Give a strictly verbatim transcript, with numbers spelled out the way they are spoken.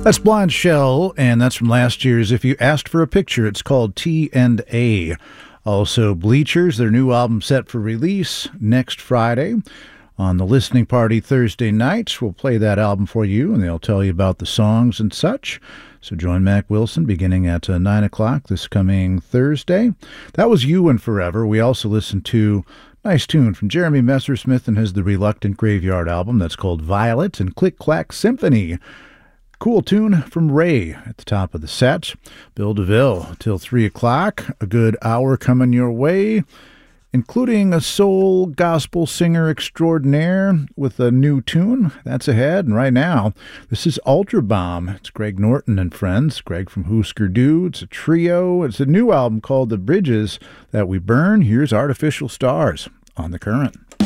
That's Blind Shell, and that's from last year's If You Asked for a Picture. It's called T and A. Also, Bleachers, their new album set for release next Friday. On the listening party Thursday nights, we'll play that album for you, and they'll tell you about the songs and such. So join Mac Wilson beginning at uh, nine o'clock this coming Thursday. That was You and Forever. We also listened to a nice tune from Jeremy Messersmith and his The Reluctant Graveyard album that's called Violet and Click Clack Symphony. Cool tune from Ray at the top of the set. Bill DeVille till three o'clock. A good hour coming your way, including a soul gospel singer extraordinaire with a new tune. That's ahead. And right now, this is Ultra Bomb. It's Greg Norton and friends. Greg from Husker Du. It's a trio. It's a new album called The Bridges That We Burn. Here's Artificial Stars on The Current.